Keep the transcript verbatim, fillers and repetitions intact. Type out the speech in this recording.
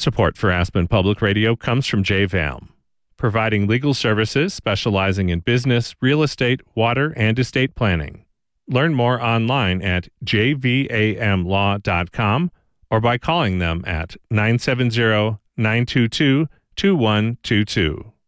Support for Aspen Public Radio comes from J V A M, providing legal services specializing in business, real estate, water, and estate planning. Learn more online at j v a m law dot com or by calling them at nine seven zero, nine two two, two one two two.